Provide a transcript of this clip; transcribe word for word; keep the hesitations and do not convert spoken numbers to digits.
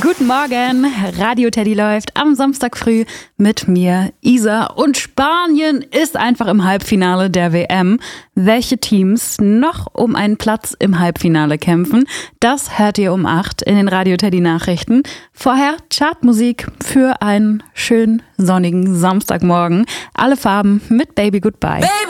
Guten Morgen, Radio Teddy läuft am Samstag früh mit mir, Isa, und Spanien ist einfach im Halbfinale der W M. Welche Teams noch um einen Platz im Halbfinale kämpfen, das hört ihr um acht in den Radio Teddy Nachrichten. Vorher Chartmusik für einen schönen sonnigen Samstagmorgen. Alle Farben mit Baby Goodbye. Baby!